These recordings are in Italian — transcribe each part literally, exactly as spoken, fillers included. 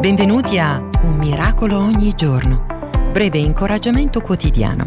Benvenuti a Un miracolo ogni giorno, breve incoraggiamento quotidiano.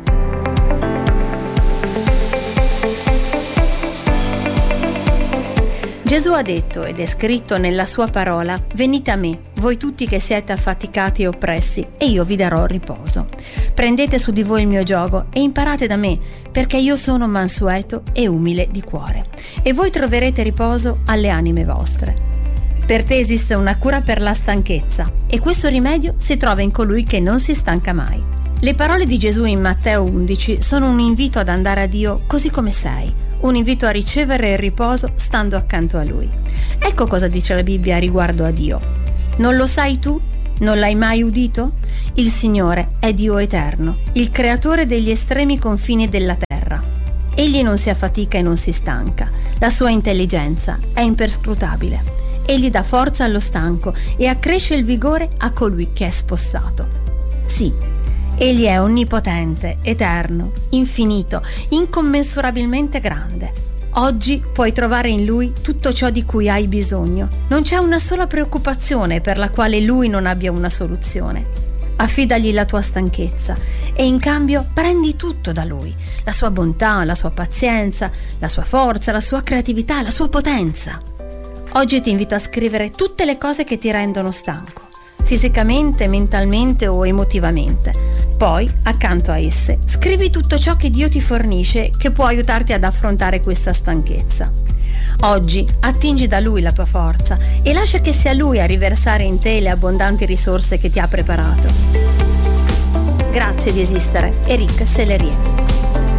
Gesù ha detto, ed è scritto nella sua parola: venite a me, voi tutti che siete affaticati e oppressi, e io vi darò riposo. Prendete su di voi il mio giogo e imparate da me, perché io sono mansueto e umile di cuore, e voi troverete riposo alle anime vostre. Per te esiste una cura per la stanchezza, e questo rimedio si trova in colui che non si stanca mai. Le parole di Gesù in Matteo undici sono un invito ad andare a Dio così come sei, un invito a ricevere il riposo stando accanto a Lui. Ecco cosa dice la Bibbia riguardo a Dio. Non lo sai tu? Non l'hai mai udito? Il Signore è Dio eterno, il creatore degli estremi confini della terra. Egli non si affatica e non si stanca, la sua intelligenza è imperscrutabile. Egli dà forza allo stanco e accresce il vigore a colui che è spossato. Sì, Egli è onnipotente, eterno, infinito, incommensurabilmente grande. Oggi puoi trovare in Lui tutto ciò di cui hai bisogno. Non c'è una sola preoccupazione per la quale Lui non abbia una soluzione. Affidagli la tua stanchezza e in cambio prendi tutto da Lui: la sua bontà, la sua pazienza, la sua forza, la sua creatività, la sua potenza. Oggi ti invito a scrivere tutte le cose che ti rendono stanco, fisicamente, mentalmente o emotivamente. Poi, accanto a esse, scrivi tutto ciò che Dio ti fornisce che può aiutarti ad affrontare questa stanchezza. Oggi attingi da Lui la tua forza e lascia che sia Lui a riversare in te le abbondanti risorse che ti ha preparato. Grazie di esistere, Eric Sellerier.